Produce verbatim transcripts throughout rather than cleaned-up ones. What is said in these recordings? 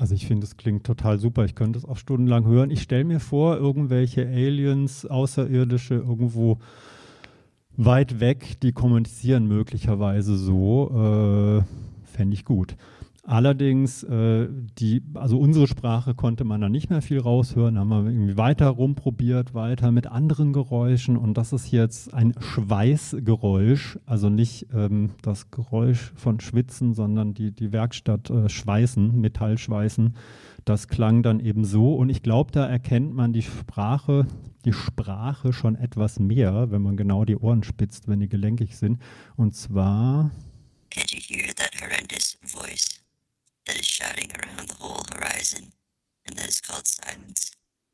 Also ich finde, es klingt total super. Ich könnte es auch stundenlang hören. Ich stelle mir vor, irgendwelche Aliens, Außerirdische irgendwo weit weg, die kommunizieren möglicherweise so. Äh, fände ich gut. Allerdings, äh, die, also unsere Sprache konnte man da nicht mehr viel raushören, haben wir irgendwie weiter rumprobiert, weiter mit anderen Geräuschen und das ist jetzt ein Schweißgeräusch, also nicht ähm, das Geräusch von Schwitzen, sondern die, die Werkstatt äh, Schweißen, Metallschweißen, das klang dann eben so und ich glaube, da erkennt man die Sprache, die Sprache schon etwas mehr, wenn man genau die Ohren spitzt, wenn die gelenkig sind und zwar... Can't you hear that horrendous voice that is shouting around the whole horizon, and that is called silence?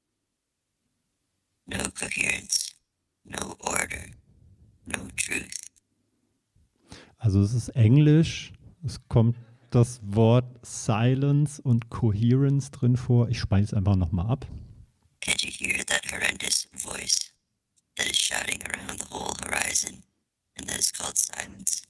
No coherence, no order, no truth. Also es ist Englisch, es kommt das Wort Silence und Coherence drin vor. Ich speise einfach nochmal ab. Can't you hear that horrendous voice that is shouting around the whole horizon, and that is called silence?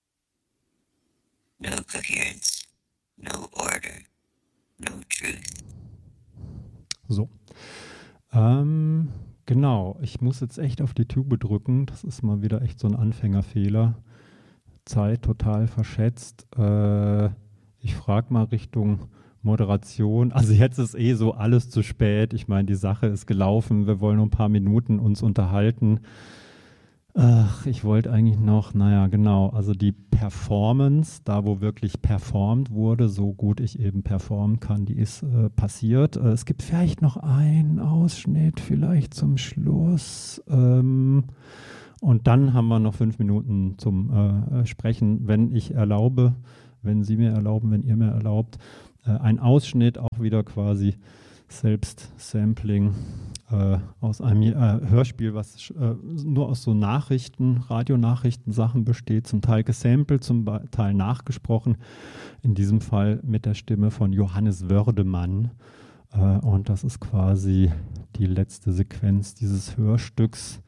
No coherence, no order, no truth. So. Ähm, genau, ich muss jetzt echt auf die Tube drücken. Das ist mal wieder echt so ein Anfängerfehler. Zeit total verschätzt. Äh, ich frage mal Richtung Moderation. Also jetzt ist eh so alles zu spät. Ich meine, die Sache ist gelaufen. Wir wollen nur ein paar Minuten uns unterhalten. Ach, ich wollte eigentlich noch, naja, genau, also die Performance, da wo wirklich performt wurde, so gut ich eben performen kann, die ist äh, passiert. Äh, es gibt vielleicht noch einen Ausschnitt, vielleicht zum Schluss. Ähm, und dann haben wir noch fünf Minuten zum äh, Sprechen, wenn ich erlaube, wenn Sie mir erlauben, wenn ihr mir erlaubt. Äh, ein Ausschnitt, auch wieder quasi Selbst-Sampling. Äh, aus einem äh, Hörspiel, was äh, nur aus so Nachrichten, Radionachrichten-Sachen besteht, zum Teil gesampelt, zum Teil nachgesprochen, in diesem Fall mit der Stimme von Johannes Wördemann. Äh, und das ist quasi die letzte Sequenz dieses Hörstücks.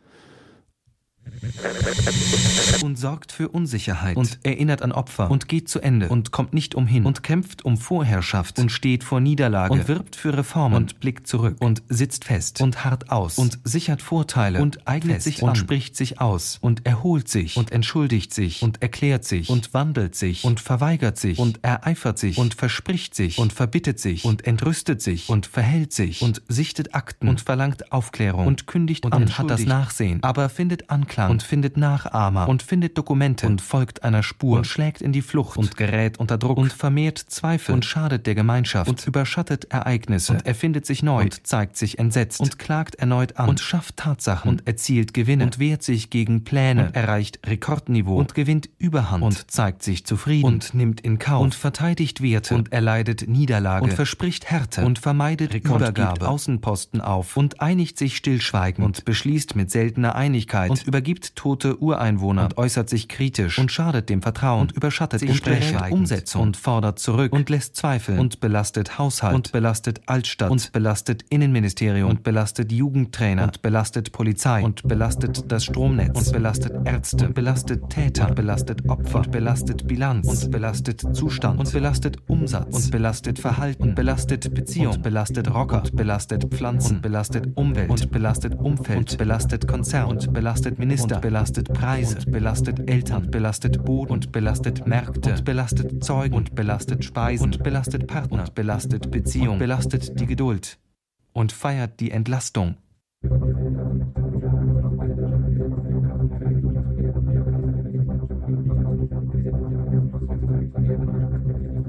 Und sorgt für Unsicherheit und erinnert an Opfer und geht zu Ende und kommt nicht umhin und kämpft um Vorherrschaft und steht vor Niederlage und wirbt für Reformen und blickt zurück und sitzt fest und harrt aus und sichert Vorteile und eignet fest sich und an. Spricht sich aus und erholt sich und entschuldigt sich und erklärt sich und wandelt sich und verweigert sich und ereifert sich und verspricht sich und verbittet sich und entrüstet sich und verhält sich und sichtet Akten und verlangt Aufklärung und kündigt und an und hat das Nachsehen, aber findet Anklang und findet Nachahmer und findet Dokumente und folgt einer Spur und schlägt in die Flucht und gerät unter Druck und vermehrt Zweifel und schadet der Gemeinschaft und überschattet Ereignisse und erfindet sich neu und zeigt sich entsetzt und klagt erneut an und schafft Tatsachen und erzielt Gewinne und wehrt sich gegen Pläne und erreicht Rekordniveau und gewinnt Überhand und zeigt sich zufrieden und nimmt in Kauf und verteidigt Werte und erleidet Niederlage und verspricht Härte und vermeidet Übergabe, Außenposten auf und einigt sich stillschweigend und beschließt mit seltener Einigkeit und übergibt tote Ureinwohner und äußert sich kritisch und schadet dem Vertrauen und überschattet Gespräche, Umsetzung und fordert zurück und lässt zweifeln und belastet Haushalt und belastet Altstadt und belastet Innenministerium und belastet Jugendtrainer und belastet Polizei und belastet das Stromnetz und belastet Ärzte und belastet Täter und belastet Opfer und belastet Bilanz und belastet Zustand und belastet Umsatz und belastet Verhalten und belastet Beziehung und belastet Rocker und belastet Pflanzen und belastet Umwelt und belastet Umfeld und belastet Konzern und belastet Minister und belastet Preise und belastet Eltern und belastet Boden und belastet Märkte und belastet Zeugen und belastet Speisen und belastet Partner und belastet Beziehung und belastet die Geduld und feiert die Entlastung